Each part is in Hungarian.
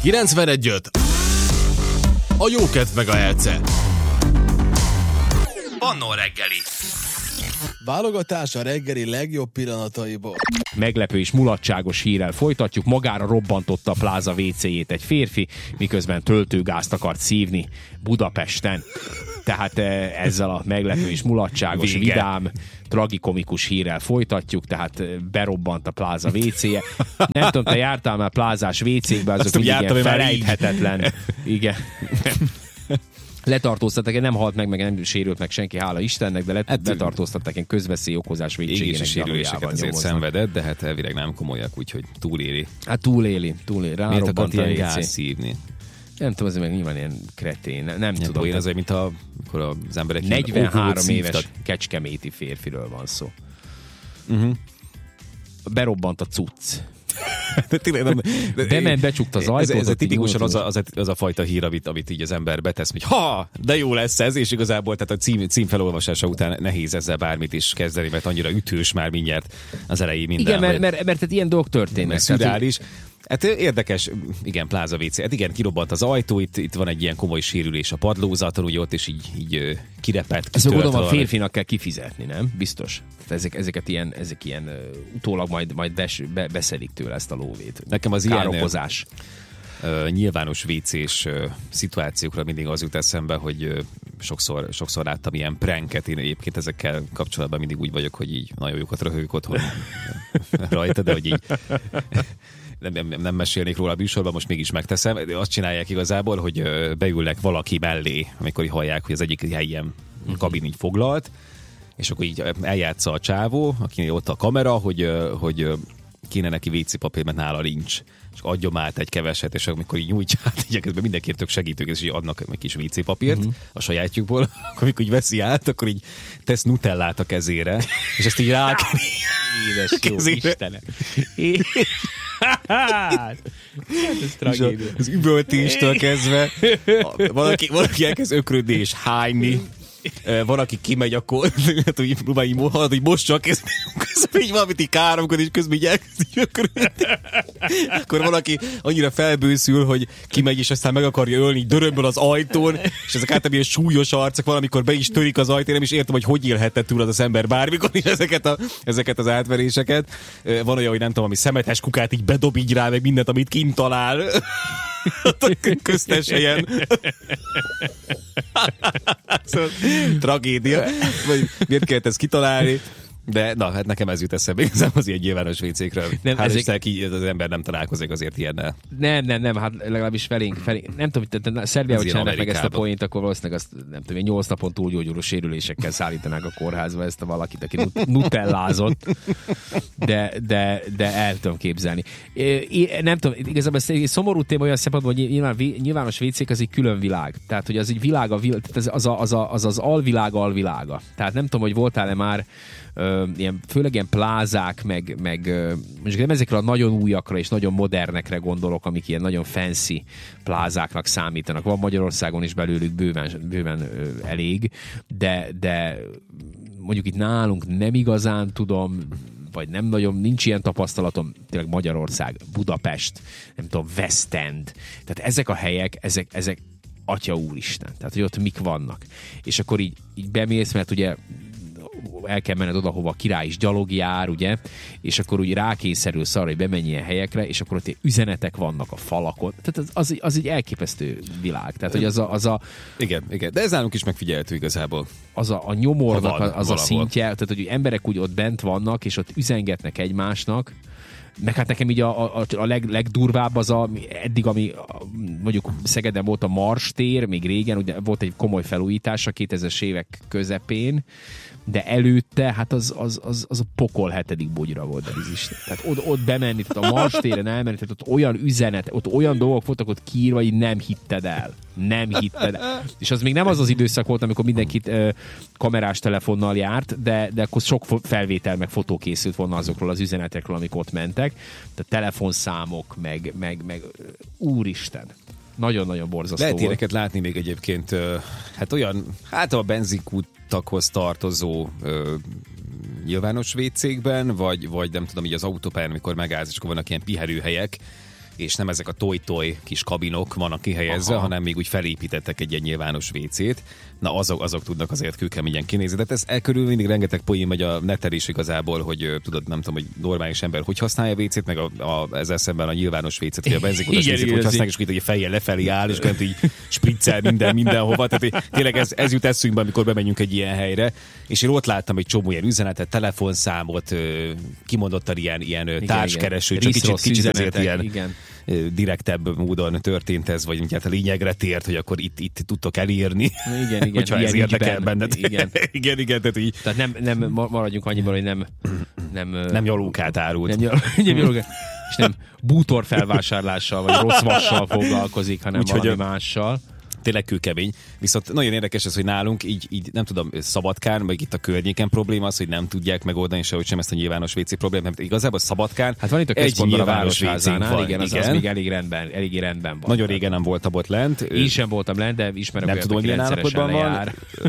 91.5. A jókedv megahertze. Annó reggeli. Válogatás a reggeli legjobb pillanataiból. Meglepő és mulatságos hírrel folytatjuk. Magára robbantotta a pláza WC-jét egy férfi, miközben töltőgázt akart szívni Budapesten. Tehát ezzel a meglepő és mulatságos, vidám, tragikomikus hírrel folytatjuk, tehát berobbant a pláza WC-je. Nem tudom, te jártál már plázás WC-kbe, azok igen felejthetetlen. Igen. Letartóztattak, nem halt meg nem sérült meg senki, hála Istennek, de letartóztattak egy közveszély okozás végségének égési sérüléseket azért szenvedett, de hát elvileg nem komolyak, úgyhogy túléli. Hát túléli. Miért akart ilyen gáz szívni? Nem tudom, azért meg nyilván ilyen kretén, nem tudom. Olyan azért, mint amikor az emberek 43 éves kecskeméti férfiről van szó. Berobbant a cucc. Bement, becsukta az ajtót. Ez tipikusan az a fajta hír, amit így az ember betesz, hogy de jó lesz ez, és igazából tehát a cím felolvasása után nehéz ezzel bármit is kezdeni, mert annyira ütős már mindjárt az elején minden. Igen, mert ilyen dolgok történnek. Szürális. Hát érdekes, igen, pláza WC. Hát igen, kirobbant az ajtó, itt van egy ilyen komoly sérülés a padlózaton, ugye ott is így kirepett, kitört. Ezt gondolom a férfinak kell kifizetni, nem? Biztos. Tehát ezek ilyen utólag majd beszedik tőle ezt a lóvét. Nekem az károkozás. Nyilvános WC-s szituációkra mindig az jut eszembe, hogy sokszor láttam ilyen pranket. Én egyébként ezekkel kapcsolatban mindig úgy vagyok, hogy így nagyon jókat röhögök otthon rajta, de hogy így nem mesélnék róla a műsorban, most mégis megteszem. Azt csinálják igazából, hogy beülnek valaki mellé, amikor hallják, hogy az egyik ilyen kabin így foglalt, és akkor így eljátsza a csávó, aki ott a kamera, hogy kéne neki WC papír, mert nála nincs. És adjon át egy keveset, és amikor így nyújtja át, így közben mindenkiért tök segítők, és így adnak egy kis WC papírt a sajátjukból, akkor amikor így veszi át, akkor így tesz nutellát a kezére, és ezt így rá... Édes jó Istenem! Ez tragédia. Az üvöltéstől kezdve valaki elkezd ökrödni és hányni. Van, aki kimegy, akkor hát, úgy próbálj hogy most csak közben így valamit így káromkod, és közben így elkezd ökrödni. Akkor valaki annyira felbőszül, hogy kimegy, és aztán meg akarja ölni, így dörömböl az ajtón, és ezek általában ilyen súlyos arcok, valamikor be is törik az ajtón, nem is értem, hogy élhetett túl az ember bármikor is ezeket az átveréseket. Van olyan, hogy nem tudom, ami szemetes kukát így bedob így rá, meg mindent, amit kint talál. Köztes helyen. Szóval tragédia. Miért kellett ezt kitalálni? De na, hát nekem ez jut eszembe igazából az ilyen nyilvános WC-kről. Hál' Istennek így az ember nem találkozik azért ilyennel. Nem, hát legalábbis felénk. Nem tudom, hogy Szerbiában csinálnak meg ezt a poént, akkor valószínűleg azt nem tudom, 8 napon túlgyógyuló sérülésekkel szállítanák a kórházba ezt a valakit, aki nutellázott. De el tudom képzelni. Nem tudom, igazából ez egy szomorú téma olyan szempontból, hogy nyilvános WC-k az egy külön világ. Tehát, hogy az egy világ, az alvilága. Tehát nem tudom, hogy voltál-e már főleg ilyen plázák, meg mondjuk nem ezekre a nagyon újakra és nagyon modernekre gondolok, amik ilyen nagyon fancy plázáknak számítanak. Van Magyarországon is belőlük bőven elég, de mondjuk itt nálunk nem igazán tudom, vagy nem nagyon, nincs ilyen tapasztalatom, tényleg Magyarország, Budapest, nem tudom, West End. Tehát ezek a helyek, ezek atya úristen. Tehát, hogy ott mik vannak. És akkor így bemész, mert ugye el kell menned oda, hova a király is gyalogjár, ugye, és akkor úgy rákényszerülsz arra, hogy bemenj ilyen helyekre, és akkor ott üzenetek vannak a falakon. Tehát az egy elképesztő világ. Tehát, hogy az a... Igen, de ez nálunk is megfigyelhető igazából. Az a nyomornak a szintje, tehát, hogy emberek úgy ott bent vannak, és ott üzengetnek egymásnak, meg hát nekem így a legdurvább az eddig, ami mondjuk Szegeden volt a Mars tér, még régen, ugye volt egy komoly felújítása 2000-es évek közepén, de előtte, hát az a pokol 7. bugyra volt, de Isten. Tehát ott bemenni, tehát a Mars téren elmenni, tehát ott olyan üzenet, ott olyan dolgok voltak ott kiírva, hogy nem hitted el. És az még nem az időszak volt, amikor mindenkit kamerás telefonnal járt, de akkor sok felvétel, meg fotó készült volna azokról az üzenetekről, amik ott mentek. Tehát telefonszámok, meg úristen. Nagyon-nagyon borzasztó lehet ilyeneket látni még egyébként, hát olyan, a benzinkutakhoz tartozó nyilvános WC-kben, vagy nem tudom, így az autópályán, amikor megállsz, és akkor vannak ilyen pihenőhelyek, és nem ezek a toy-toy kis kabinok vannak kihelyezve, hanem még úgy felépítettek egy ilyen nyilvános WC-t. Na azok tudnak azért kőkeményen kinézni. De ez elkörül mindig rengeteg poén megy a neten is igazából, hogy tudod, nem tudom, hogy normális ember hogy használja a WC-t, meg ezzel szemben a nyilvános WC-t, vagy a benzinkutas WC-t, hogy használják, és hogy fejjel lefelé áll, és könt így spriccel mindenhova. Tehát tényleg ez jut eszünkbe, amikor bemegyünk egy ilyen helyre, és én ott láttam egy csomó ilyen üzenetet, telefonszámot, kimondottan ilyen társkereső, csak kicsit azért ilyen direktebb módon történt ez, vagy hát a lényegre tért, hogy akkor itt tudtok elírni. Igen. Hogyha ez érdekel benned. Igen. Tehát nem maradjunk annyiban, hogy nem nyalókát árult. És nem bútor felvásárlással, vagy rossz vassal foglalkozik, hanem valami mással. Tényleg kőkemény. Viszont nagyon érdekes ez, hogy nálunk így nem tudom, Szabadkán, meg itt a környéken probléma az, hogy nem tudják megoldani sehogy sem ezt a nyilvános WC problémát, mert igazából Szabadkán hát van itt a központban a Városházánál, igen, az még elég rendben van. Nagyon régen nem voltam ott lent. Én sem voltam lent, de ismerek nem tudom, hogy milyen állapotban van.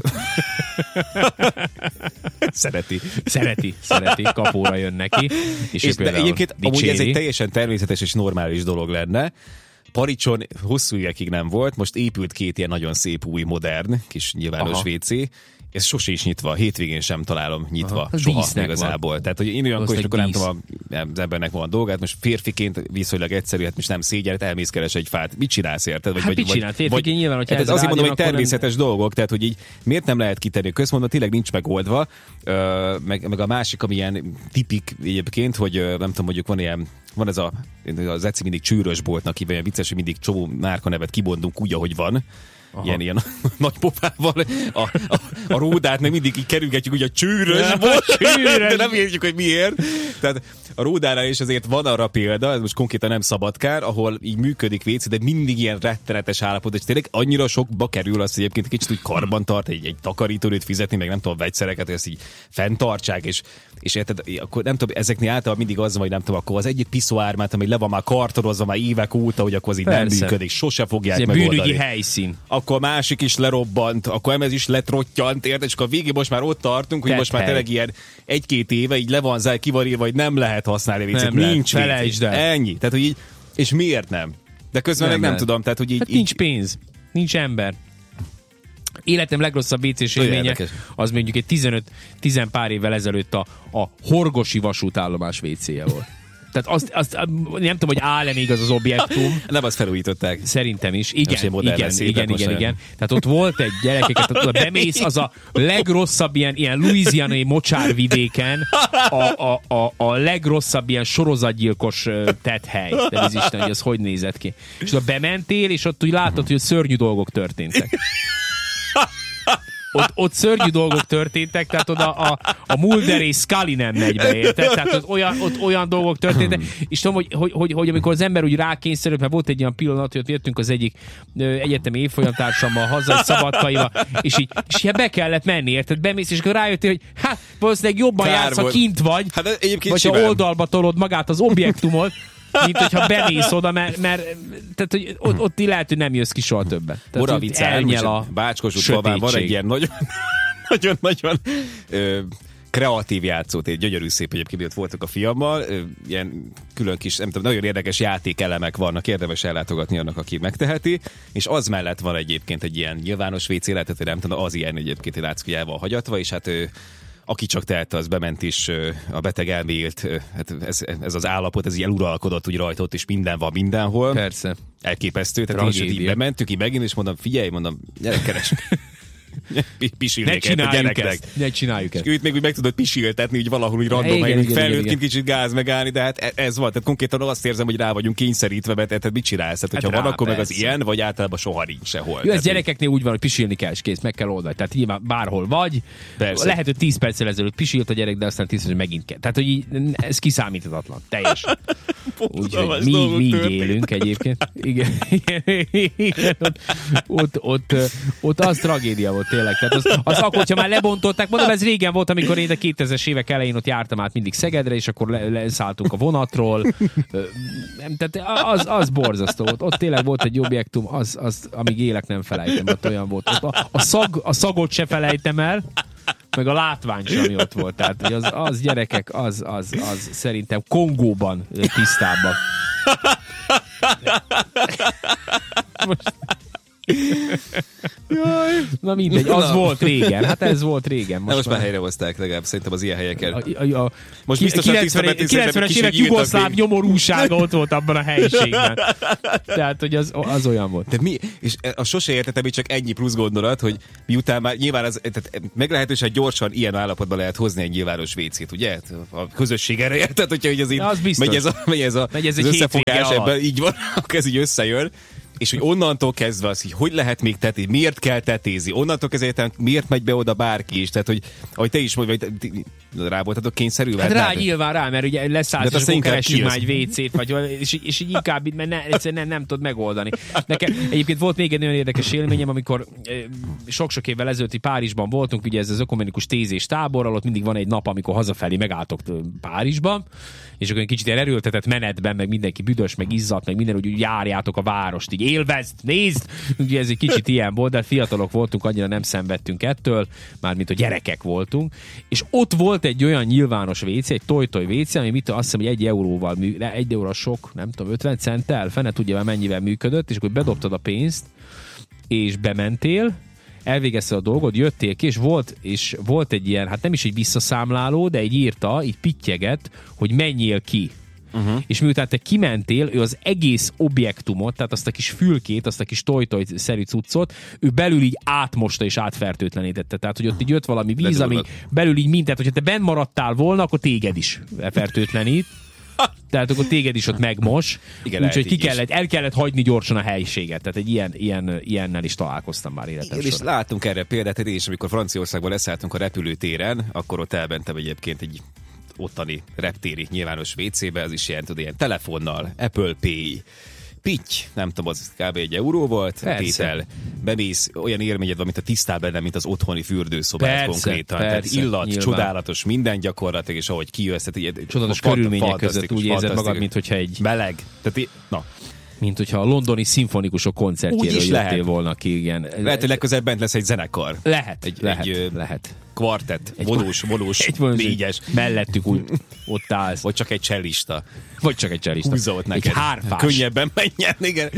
Szereti, kapóra jön neki. És egyébként amúgy ez egy teljesen természetes és normális dolog lenne. Paricson hosszú évekig nem volt, most épült 2 ilyen nagyon szép, új, modern kis nyilvános WC. Ez sose is nyitva, hétvégén sem találom nyitva, soha igazából. Van. Tehát, hogy én olyankor, és akkor nem tudom, az embernek van a dolgát, most férfiként viszonylag egyszerű, hát most nem szégyen, elmész keres egy fát. Mit csinálsz érted? Hát mit csinál? Férfiként nyilván, hogyha ez azért mondom, hogy természetes dolgok, tehát, hogy így miért nem lehet kitenni a központban, tényleg nincs megoldva, meg a másik, ami ilyen tipik egyébként, hogy nem tudom, mondjuk van ez az Eci mindig csőrösboltnak hívja, olyan vicces, hogy mindig csomó márkanevet kibondunk úgy, ahogy van. Ilyen nagy popával. A ródát meg mindig így kerülgetjük, ugye a csőrösbolt. De nem értjük, hogy miért. Tehát a ródára is azért van arra példa, ez most konkrétan nem Szabadkán, ahol így működik WC, de mindig ilyen rettenetes állapot, és tényleg annyira sokba kerül az, hogy egyébként kicsit úgy karban tart, egy takarítónőt fizetni, meg nem tudom, vegyszereket, hogy ezt így fenntartsák, és érted, akkor nem tudom, ezeknél általában mindig az van, hogy nem tudom, akkor az egyik piszoármát, ami le van már kartorozva már évek óta, hogy akkor az így nem működik, sose fogják megoldani. Bűnügyi helyszín. Akkor másik is lerobbant, akkor ez is letrottyant, érted? És akkor a végén most már ott tartunk, hogy most már tényleg ilyen 1-2 éve így le van ki van írva, hogy nem lehet használni a WC-t. Nincs WC. Ennyi. Tehát, hogy így, és miért nem? De közben nem tudom, tehát, hogy így... Hát nincs pénz, nincs ember. Életem legrosszabb WC-s élménye, az mondjuk egy 10 pár évvel ezelőtt a Horgosi vasútállomás WC-je volt. Tehát azt nem tudom, hogy áll-e még az objektum. Nem, azt felújították. Szerintem is. Igen. Tehát ott volt egy gyerekeket, ott bemész, az a legrosszabb ilyen louisianai mocsárvidéken a legrosszabb ilyen sorozatgyilkos tetthely. De ez Isten, hogy az hogy nézett ki. És oda bementél, és ott úgy látod, hogy szörnyű dolgok történtek. Ott szörnyű dolgok történtek, tehát oda a Mulder és Scully nem megy be, érted? Tehát ott olyan dolgok történtek, és tudom, hogy amikor az ember úgy rákényszerült, mert volt egy olyan pillanat, hogy ott jöttünk az egyik egyetemi évfolyamtársammal haza egy Szabadkaiba, és így be kellett menni, érted? Bemész, és akkor rájöttél, hogy hát valószínűleg jobban jársz, ha kint vagy, vagy ha oldalba tolod magát az objektumot, mint hogyha bemész oda, mert tehát, hogy ott lehet, hogy nem jössz ki soha többet. Elnyel a Bácskos útvaván van egy ilyen nagyon kreatív játszót, egy gyönyörű szép egyébként, ott voltak a fiammal, ilyen külön kis, nem tudom, nagyon érdekes játékelemek vannak, érdemes ellátogatni annak, aki megteheti, és az mellett van egyébként egy ilyen nyilvános WC, tehát nem tudom, az ilyen egyébként látszik, hogy el van hagyatva, és hát aki csak tehette, az bement is, a beteg elmélt, hát ez az állapot, ez így eluralkodott úgy rajta, és minden van mindenhol. Persze. Elképesztő, tehát én így bementünk, így megint, és mondom, figyelj, gyere, keresünk. Pisilnék a gyereknek. Ne csináljuk ezt. Őt még úgy meg tudod pisiltetni, úgy valahol úgy random, hogy felnőttként kicsit gáz megállni, de hát ez van. Tehát konkrétan azt érzem, hogy rá vagyunk kényszerítve, mert tehát mit csinálsz? Tehát, hogyha van, akkor meg az ilyen, vagy általában soha nincs sehol. Jó, ez gyerekeknél úgy van, hogy pisilni kell, és kész, meg kell oldani. Tehát nyilván bárhol vagy. Persze. Lehet, hogy 10 perccel ezelőtt pisilt a gyerek, de aztán 10 perccel megint kell. Tehát, hogy ez kiszámíthatatlan. Teljes. Úgyhogy mi így élünk egyébként. Igen. Ott az tragédia volt tényleg. Tehát az akkor, hogyha már lebontották, mondom, ez régen volt, amikor én a 2000-es évek elején ott jártam át mindig Szegedre, és akkor leszálltunk a vonatról. Tehát az borzasztó volt. Ott tényleg volt egy objektum, az amíg élek nem felejtem, ott olyan volt. A szagot se felejtem el, meg a látvány sem, ami ott volt. Tehát hogy az gyerekek, az szerintem Kongóban tisztábbak. Na mindegy, az volt régen. Hát ez volt régen. Most már helyrehozták legalább szerintem az ilyen helyeken. Most biztosan 90-es évek jugoszláv nyomorúsága ott volt abban a helyiségben. Tehát, hogy az olyan volt. De mi? És azt sose értettem, hogy csak ennyi plusz gondolat, hogy miután már nyilván tehát meglehetősen gyorsan ilyen állapotban lehet hozni egy nyilvános WC-t, ugye? A közösség erre érted, hogyha az így megy ez az összefogás ebben, így van, akkor ez így összejön. És hogy onnantól kezdve az, hogy lehet még tetézni, miért kell tetézni, onnantól kezdve miért megy be oda bárki is, tehát hogy ahogy te is mondod, rá voltatok kényszerülve? Hát rá nyilván rá, mert ugye leszállsz, és akkor keressünk már egy WC-t, és így inkább egyszerűen nem tudod megoldani. Nekem egyébként volt még egy nagyon érdekes élményem, amikor sok-sok évvel ezelőtt Párizsban voltunk, ugye ez az ökumenikus tézés táborral, ott mindig van egy nap, amikor hazafelé megálltok Párizsban, és akkor egy kicsit ilyen erőltetett menetben, meg mindenki büdös, meg izzadt, meg minden, úgy járjátok a várost, így élvezd, nézd! Ugye ez egy kicsit ilyen volt, de fiatalok voltunk, annyira nem szenvedtünk ettől, mármint a gyerekek voltunk, és ott volt egy olyan nyilvános WC, egy toj-toj WC, ami azt hiszem, hogy 1 euróval, 1 euró sok, nem tudom, 50 centtel, fene tudja, mennyivel működött, és akkor bedobtad a pénzt, és bementél, elvégezted a dolgod, jöttél ki, és volt egy ilyen, hát nem is egy visszaszámláló, de egy írta, így pittyeget, hogy menjél ki. És miután te kimentél, ő az egész objektumot, tehát azt a kis fülkét, azt a kis toj-toj-szerű cuccot, ő belül így átmosta és átfertőtlenítette. Tehát, hogy ott így jött valami víz, ami belül így mindent, hogyha te benn maradtál volna, akkor téged is fertőtlenít. Tehát akkor téged is ott megmos. Úgyhogy el kellett hagyni gyorsan a helyiséget. Tehát egy ilyennel is találkoztam már életem során. És látunk erre példát, és amikor Franciaországban leszálltunk a repülőtéren, akkor ott elmentem egyébként egy ottani reptéri nyilvános WC-be, ez is ilyen telefonnal, Apple Pay, pitty, nem tudom, az kb. 1 euró volt, tétel, bemész, olyan élményed van, mint a tisztál benne, mint az otthoni fürdőszobát konkrétan. Tehát illat, nyilván. Csodálatos, minden gyakorlatilag, és ahogy kijössz. Csodálatos körülmények között úgy érzed magad, mint hogyha egy... Meleg. Tehát, mint hogyha a londoni szimfonikusok koncertjéről jöttél volna ki. Igen. Lehet, hogy legközelebb bent lesz egy zenekar. Lehet. Kvartett, vonós, négyes. Mellettük úgy ott állsz. Vagy csak egy csellista. Húzza ott neked. Egy hárfás. Könnyebben menjen, igen.